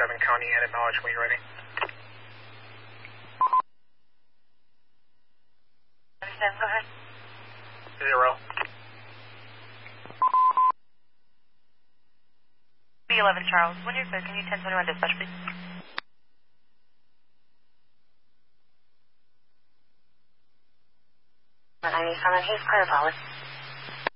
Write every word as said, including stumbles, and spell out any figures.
eleven County and acknowledge when you're ready. Understand, go ahead. Zero. B eleven Charles, when you're clear, can you ten twenty-one dispatch, please? ninety-seven, he's clear, Polly.